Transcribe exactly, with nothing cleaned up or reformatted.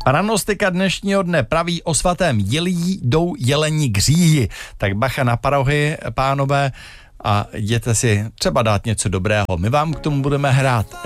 Pranostika dnešního dne praví o svatém Jilí jdou jelení kříži. Tak bacha na parohy, pánové, a jděte si třeba dát něco dobrého. My vám k tomu budeme hrát